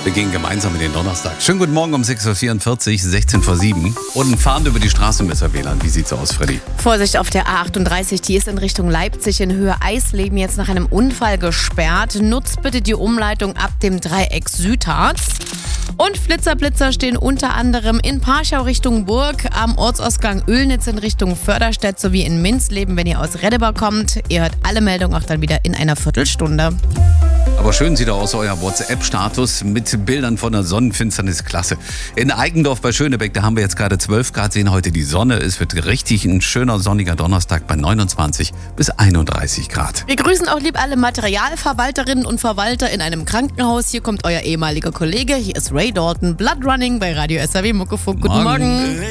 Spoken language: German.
Wir gehen gemeinsam in den Donnerstag. Schönen guten Morgen um 6.44 Uhr, 16 vor 7. Und fahren über die Straße mit WLAN. Wie sieht's aus, Freddy? Vorsicht auf der A38, die ist in Richtung Leipzig in Höhe Eisleben jetzt nach einem Unfall gesperrt. Nutzt bitte die Umleitung ab dem Dreieck Südharz. Und Flitzer stehen unter anderem in Parchau Richtung Burg, am Ortsausgang Oelnitz in Richtung Förderstedt sowie in Minzleben, wenn ihr aus Reddebar kommt. Ihr hört alle Meldungen auch dann wieder in einer Viertelstunde. Aber schön sieht aus euer WhatsApp-Status mit Bildern von der Sonnenfinsternis. Klasse. In Eigendorf bei Schönebeck, da haben wir jetzt gerade 12 Grad, sehen heute die Sonne. Es wird richtig ein schöner sonniger Donnerstag bei 29 bis 31 Grad. Wir grüßen auch lieb alle Materialverwalterinnen und Verwalter in einem Krankenhaus. Hier kommt euer ehemaliger Kollege. Hier ist Ray Dalton, Blood Running bei Radio SAW Muckefuck. Guten Morgen.